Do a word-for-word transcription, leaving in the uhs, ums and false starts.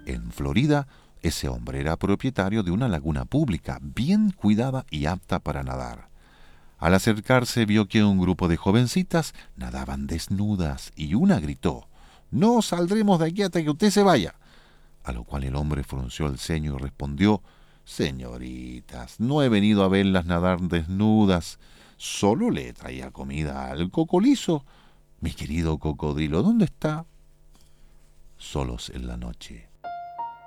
En Florida, ese hombre era propietario de una laguna pública, bien cuidada y apta para nadar. Al acercarse vio que un grupo de jovencitas nadaban desnudas y una gritó: «No saldremos de aquí hasta que usted se vaya». A lo cual el hombre frunció el ceño y respondió: «Señoritas, no he venido a verlas nadar desnudas, solo le traía comida al cocolizo. Mi querido cocodrilo, ¿dónde está?». Solos en la noche,